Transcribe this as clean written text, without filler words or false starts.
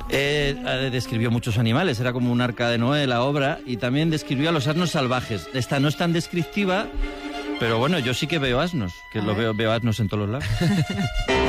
Describió muchos animales, era como un arca de Noé la obra, y también describió a los asnos salvajes. Esta no es tan descriptiva, pero bueno, yo sí que veo asnos, que veo asnos en todos los lados.